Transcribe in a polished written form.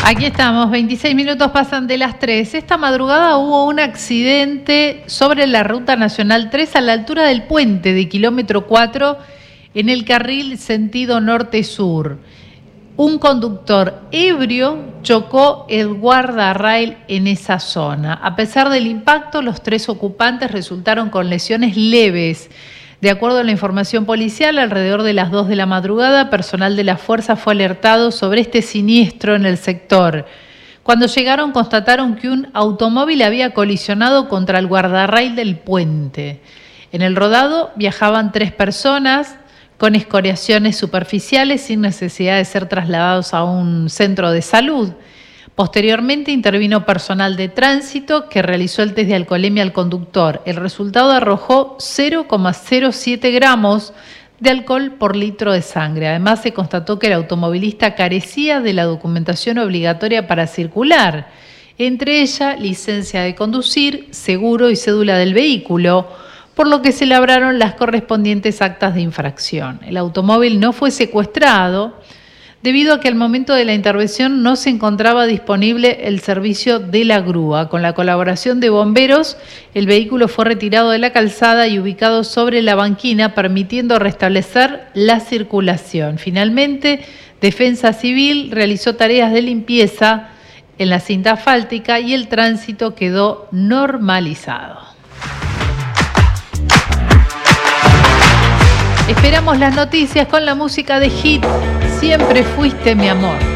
Aquí estamos, 26 minutos pasan de las 3. Esta madrugada hubo un accidente sobre la Ruta Nacional 3 a la altura del puente de kilómetro 4 en el carril sentido norte-sur. Un conductor ebrio chocó el guardarrail en esa zona. A pesar del impacto, los 3 ocupantes resultaron con lesiones leves. De acuerdo a la información policial, alrededor de las 2 de la madrugada, personal de la fuerza fue alertado sobre este siniestro en el sector. Cuando llegaron, constataron que un automóvil había colisionado contra el guardarrail del puente. En el rodado viajaban 3 personas con escoriaciones superficiales sin necesidad de ser trasladados a un centro de salud. Posteriormente intervino personal de tránsito que realizó el test de alcoholemia al conductor. El resultado arrojó 0,07 gramos de alcohol por litro de sangre. Además, se constató que el automovilista carecía de la documentación obligatoria para circular, entre ella licencia de conducir, seguro y cédula del vehículo, por lo que se labraron las correspondientes actas de infracción. El automóvil no fue secuestrado, debido a que al momento de la intervención no se encontraba disponible el servicio de la grúa. Con la colaboración de bomberos, el vehículo fue retirado de la calzada y ubicado sobre la banquina, permitiendo restablecer la circulación. Finalmente, Defensa Civil realizó tareas de limpieza en la cinta asfáltica y el tránsito quedó normalizado. Esperamos las noticias con la música de Hit. Siempre fuiste mi amor.